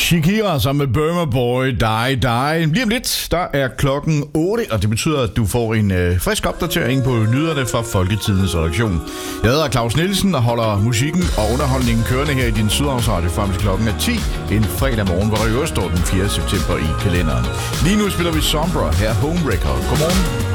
Shakira sammen med Burma Boy, Die. Lige om lidt, der er klokken 8, og det betyder, at du får en frisk opdatering på nyhederne fra Folketidens redaktion. Jeg hedder Claus Nielsen og holder musikken og underholdningen kørende her i din Sydhavnsradio frem til klokken 10 en fredag morgen, hvor der jo står den 4. september i kalenderen. Lige nu spiller vi Sombra her Home Record. Godmorgen.